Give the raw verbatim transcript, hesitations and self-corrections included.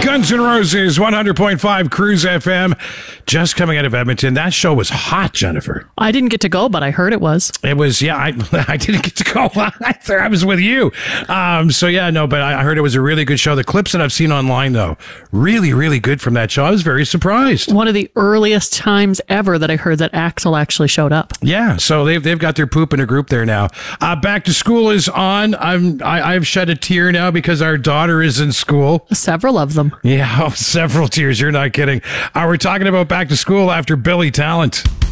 Guns N' Roses, one hundred point five Cruise F M. Just coming out of Edmonton. That show was hot, Jennifer. I didn't get to go, but I heard it was. It was, yeah, I, I didn't get to go either. I was with you. Um, so, yeah, no, but I heard it was a really good show. The clips that I've seen online, though, really, really good from that show. I was very surprised. One of the earliest times ever that I heard that Axl actually showed up. Yeah, so they've, they've got their poop in a group there now. Uh, back to school is on. I'm, I, I've shed a tear now because our daughter is in school. Several of them. Yeah, oh, several tears. You're not kidding. Uh, we're talking about back to school after Billy Talent.